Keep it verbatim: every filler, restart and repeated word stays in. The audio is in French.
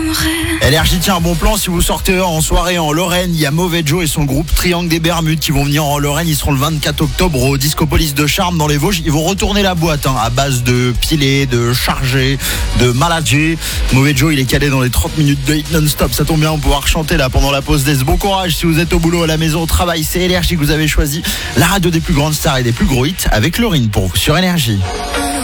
L R J tient un bon plan si vous sortez en soirée en Lorraine. Il y a Mauvais Joe et son groupe Triangle des Bermudes qui vont venir en Lorraine. Ils seront le vingt-quatre octobre au Discopolis de Charmes dans les Vosges. Ils vont retourner la boîte hein, à base de piler, de charger, de manager. Mauvais Joe, il est calé dans les trente minutes de hit non-stop. Ça tombe bien, on va pouvoir chanter là pendant la pause d'Es. Bon courage si vous êtes au boulot, à la maison, au travail. C'est L R J que vous avez choisi. La radio des plus grandes stars et des plus gros hits avec Laurine pour vous sur L R J.